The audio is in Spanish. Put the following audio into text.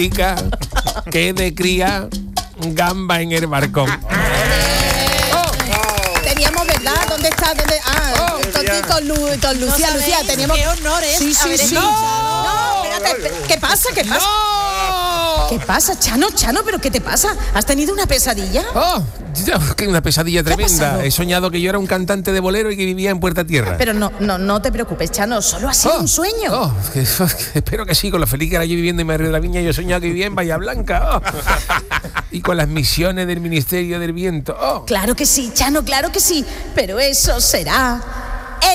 que de cría gamba en el balcón. Teníamos, ¿verdad? ¿Dónde está? Con Lucía, No Lucía, teníamos... qué honores. Sí. No, espérate, ¿qué pasa? ¿Qué pasa, Chano, pero qué te pasa? ¿Has tenido una pesadilla? Que una pesadilla tremenda. pasado? He soñado que yo era un cantante de bolero y que vivía en Puerta Tierra. Pero no te preocupes, Chano, solo ha sido un sueño. Espero que sí, con lo feliz que era yo viviendo en Madrid de la Viña, yo he soñado que vivía en Bahía Blanca. Y con las misiones del Ministerio del Viento. Claro que sí, Chano, claro que sí, pero eso será